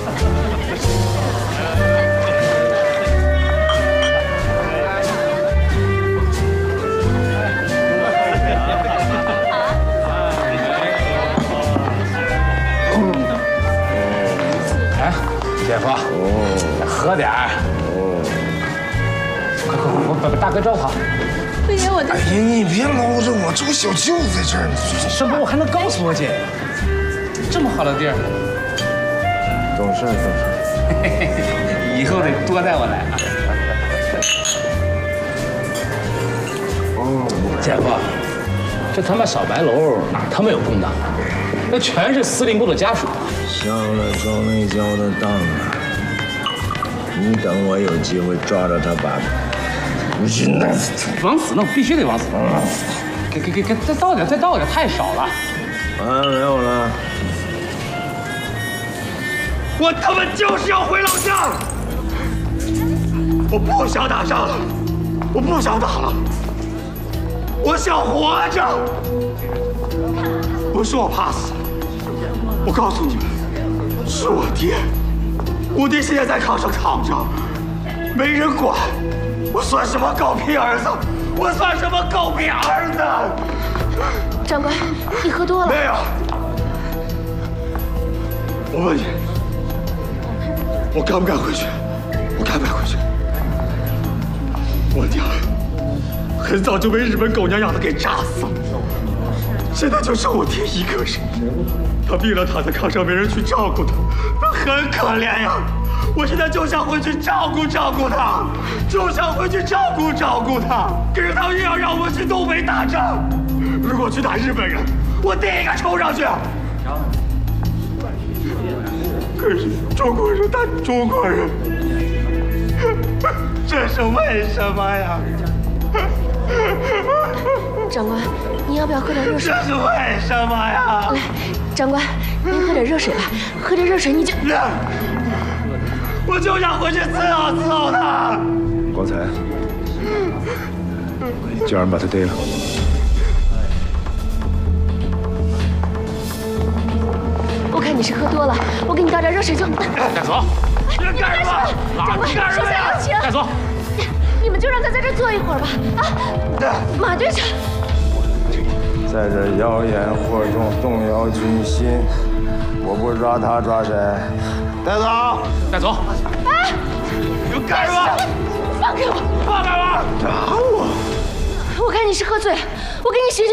姐夫，喝点儿。快，把大哥招好。 飞爷，我的。 哎呀，你别搂着我，这我小舅子在这儿呢。 什么？我还能告诉我姐？这么好的地儿。 懂事。 以后得多带我来啊。姐夫，这他妈小白楼哪他妈有公党？那全是司令部的家属。 下了庄内交的当啊！你等我有机会抓着他把吴昕弄死他。 往死弄，必须得往死弄。给，再倒点，太少了。 没有了。 我他妈就是要回老家！我不想打仗了，我不想打了，我想活着。不是我怕死，我告诉你们，是我爹。我爹现在在炕上躺着，没人管。我算什么狗屁儿子？我算什么狗屁儿子？ 长官，你喝多了。 没有。我问你，我敢不敢回去？我敢不敢回去？我娘很早就被日本狗娘养的给炸死了，现在就剩我爹一个人。他病了，躺在炕上，没人去照顾他，他很可怜呀。我现在就想回去照顾他，就想回去照顾他。可是他又要让我去东北打仗，如果去打日本人，我第一个冲上去。可是中国人打中国人，这是为什么呀？ 长官，您要不要喝点热水？ 这是为什么呀？ 来，长官，您喝点热水吧，喝点热水你就。 我就想回去伺候他。 高才，叫人把他逮了。 我看你是喝多了，我给你倒点热水就。 带走。 你干什么？ 长官，手下留情。 带走。 你们就让他在这坐一会儿吧。啊，马队长。 在这谣言惑众，动摇军心，我不抓他抓谁？带走！ 啊！ 你干什么？ 放开我！ 放开我！ 打我！ 我看你是喝醉了，我给你醒醒。